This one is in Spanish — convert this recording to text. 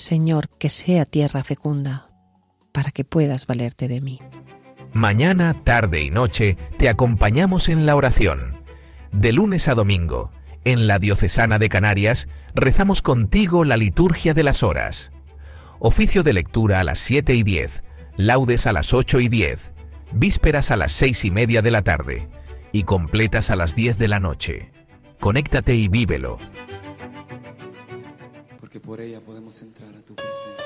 Señor, que sea tierra fecunda, para que puedas valerte de mí. Mañana, tarde y noche te acompañamos en la oración. De lunes a domingo, en la Diocesana de Canarias, rezamos contigo la liturgia de las horas. Oficio de lectura a las 7:10, laudes a las 8:10, vísperas a las 6:30 de la tarde y completas a las 10 de la noche. Conéctate y vívelo. Porque por ella podemos entrar a tu presencia.